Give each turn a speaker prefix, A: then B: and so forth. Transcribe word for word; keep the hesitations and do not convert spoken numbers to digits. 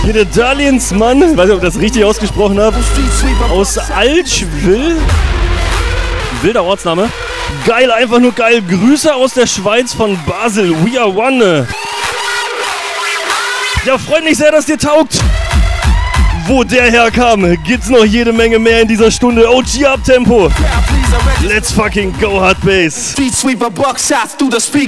A: Hier der Darlehensmann, ich weiß nicht, ob ich das richtig ausgesprochen habe, aus Altschwil. Wilder Ortsname. Geil, einfach nur geil. Grüße aus der Schweiz von Basel. We are one. Ja, freut mich sehr, dass dir taugt. Wo der herkam, gibt's noch jede Menge mehr in dieser Stunde. O G Uptempo. Let's fucking go, Hard Bass.